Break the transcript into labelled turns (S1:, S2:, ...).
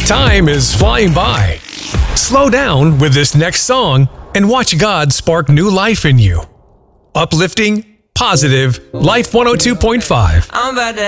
S1: Time is flying by. Slow down with this next song and watch God spark new life in you. Uplifting, positive, Life 102.5.
S2: I'm about to